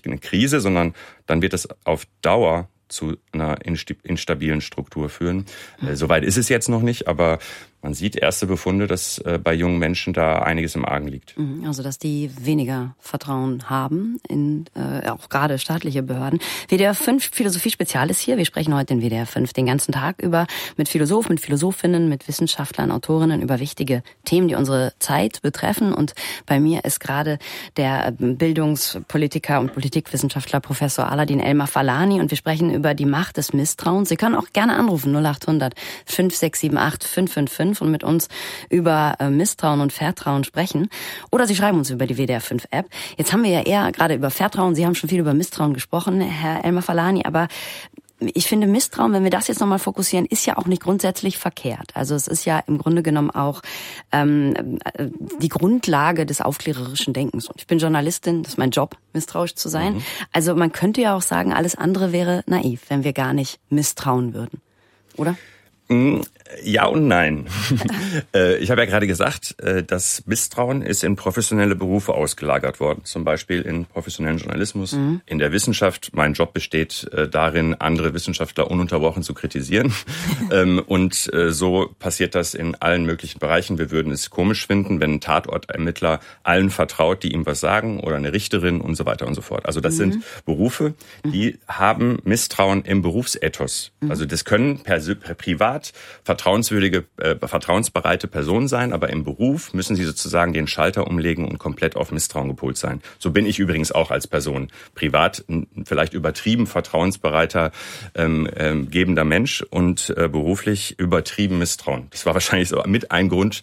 nicht eine Krise, sondern dann wird es auf Dauer zu einer instabilen Struktur führen. Soweit ist es jetzt noch nicht, aber man sieht erste Befunde, dass bei jungen Menschen da einiges im Argen liegt. Also dass die weniger Vertrauen haben in auch gerade staatliche Behörden. WDR 5 Philosophie-Spezial ist hier. Wir sprechen heute in WDR 5 den ganzen Tag über mit Philosophen, mit Philosophinnen, mit Wissenschaftlern, Autorinnen über wichtige Themen, die unsere Zeit betreffen. Und bei mir ist gerade der Bildungspolitiker und Politikwissenschaftler Professor Aladin Elmar-Falani und wir sprechen über die Macht des Misstrauens. Sie können auch gerne anrufen 0800 5678 555 und mit uns über Misstrauen und Vertrauen sprechen. Oder Sie schreiben uns über die WDR 5 App. Jetzt haben wir ja eher gerade über Vertrauen. Sie haben schon viel über Misstrauen gesprochen, Herr Elmar-Falani, aber ich finde, Misstrauen, wenn wir das jetzt nochmal fokussieren, ist ja auch nicht grundsätzlich verkehrt. Also es ist ja im Grunde genommen auch die Grundlage des aufklärerischen Denkens. Und ich bin Journalistin, das ist mein Job, misstrauisch zu sein. Also man könnte ja auch sagen, alles andere wäre naiv, wenn wir gar nicht misstrauen würden. Oder? Ja und nein. Ich habe ja gerade gesagt, das Misstrauen ist in professionelle Berufe ausgelagert worden. Zum Beispiel in professionellen Journalismus, in der Wissenschaft. Mein Job besteht darin, andere Wissenschaftler ununterbrochen zu kritisieren. Und so passiert das in allen möglichen Bereichen. Wir würden es komisch finden, wenn ein Tatortermittler allen vertraut, die ihm was sagen, oder eine Richterin und so weiter und so fort. Also das sind Berufe, die haben Misstrauen im Berufsethos. Also das können privat vertrauenswürdige, vertrauensbereite Personen sein, aber im Beruf müssen sie sozusagen den Schalter umlegen und komplett auf Misstrauen gepolt sein. So bin ich übrigens auch als Person. Privat vielleicht übertrieben vertrauensbereiter, gebender Mensch und beruflich übertrieben Misstrauen. Das war wahrscheinlich so mit ein Grund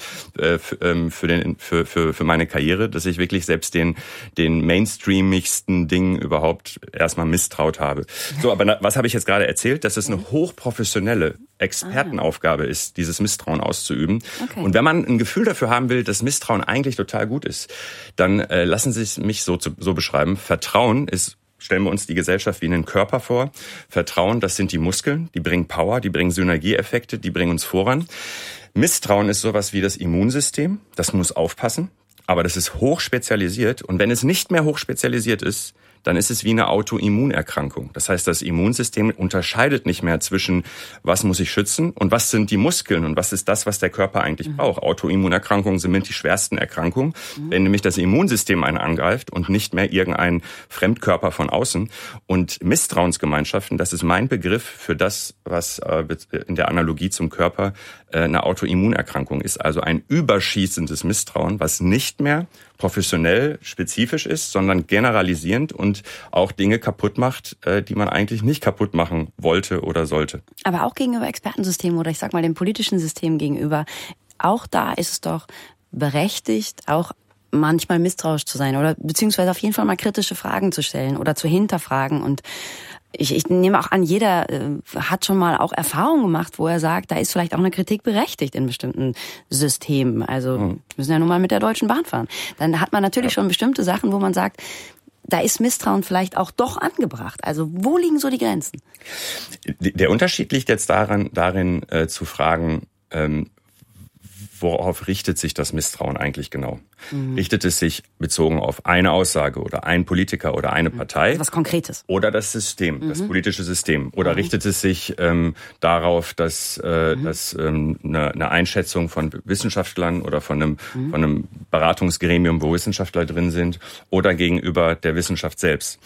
für meine Karriere, dass ich wirklich selbst den mainstreamigsten Dingen überhaupt erstmal misstraut habe. So, aber was habe ich jetzt gerade erzählt? Dass es eine hochprofessionelle Expertenaufgabe ist, dieses Misstrauen auszuüben. Okay. Und wenn man ein Gefühl dafür haben will, dass Misstrauen eigentlich total gut ist, dann lassen Sie es mich so beschreiben. Vertrauen ist, stellen wir uns die Gesellschaft wie einen Körper vor. Vertrauen, das sind die Muskeln, die bringen Power, die bringen Synergieeffekte, die bringen uns voran. Misstrauen ist sowas wie das Immunsystem, das muss aufpassen, aber das ist hochspezialisiert. Und wenn es nicht mehr hochspezialisiert ist, dann ist es wie eine Autoimmunerkrankung. Das heißt, das Immunsystem unterscheidet nicht mehr zwischen, was muss ich schützen und was sind die Muskeln und was ist das, was der Körper eigentlich braucht. Autoimmunerkrankungen sind mit die schwersten Erkrankungen, wenn nämlich das Immunsystem einen angreift und nicht mehr irgendein Fremdkörper von außen. Und Misstrauensgemeinschaften, das ist mein Begriff für das, was in der Analogie zum Körper eine Autoimmunerkrankung ist. Also ein überschießendes Misstrauen, was nicht mehr professionell spezifisch ist, sondern generalisierend und auch Dinge kaputt macht, die man eigentlich nicht kaputt machen wollte oder sollte. Aber auch gegenüber Expertensystemen oder ich sag mal dem politischen System gegenüber, auch da ist es doch berechtigt, auch manchmal misstrauisch zu sein oder beziehungsweise auf jeden Fall mal kritische Fragen zu stellen oder zu hinterfragen. Und ich nehme auch an, jeder hat schon mal auch Erfahrungen gemacht, wo er sagt, da ist vielleicht auch eine Kritik berechtigt in bestimmten Systemen. Also wir müssen ja nun mal mit der Deutschen Bahn fahren. Dann hat man natürlich schon bestimmte Sachen, wo man sagt, da ist Misstrauen vielleicht auch doch angebracht. Also wo liegen so die Grenzen? Der Unterschied liegt jetzt darin zu fragen, worauf richtet sich das Misstrauen eigentlich genau? Richtet es sich bezogen auf eine Aussage oder einen Politiker oder eine Partei? Also was Konkretes. Oder das System, das politische System? Oder richtet es sich darauf, dass eine Einschätzung von Wissenschaftlern oder von einem Beratungsgremium, wo Wissenschaftler drin sind, oder gegenüber der Wissenschaft selbst?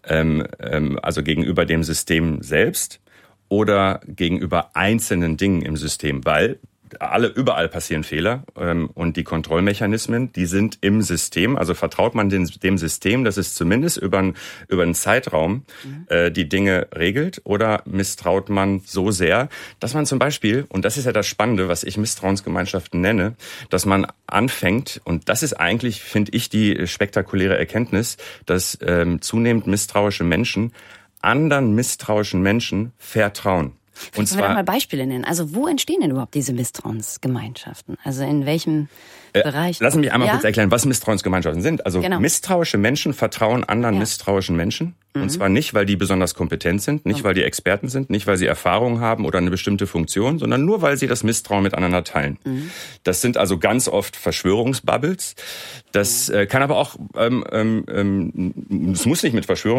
Also gegenüber dem System selbst oder gegenüber einzelnen Dingen im System? Weil überall passieren Fehler und die Kontrollmechanismen, die sind im System. Also vertraut man dem System, dass es zumindest über einen Zeitraum die Dinge regelt, oder misstraut man so sehr, dass man zum Beispiel, und das ist ja das Spannende, was ich Misstrauensgemeinschaften nenne, dass man anfängt, und das ist eigentlich, finde ich, die spektakuläre Erkenntnis, dass zunehmend misstrauische Menschen anderen misstrauischen Menschen vertrauen. Und zwar, können wir doch mal Beispiele nennen. Also wo entstehen denn überhaupt diese Misstrauensgemeinschaften? Also in welchem Bereich? Lass mich einmal kurz erklären, was Misstrauensgemeinschaften sind. Also misstrauische Menschen vertrauen anderen misstrauischen Menschen. Und zwar nicht, weil die besonders kompetent sind, nicht, weil die Experten sind, nicht, weil sie Erfahrung haben oder eine bestimmte Funktion, sondern nur, weil sie das Misstrauen miteinander teilen. Das sind also ganz oft Verschwörungsbubbles. Das kann aber auch, es muss nicht mit Verschwörung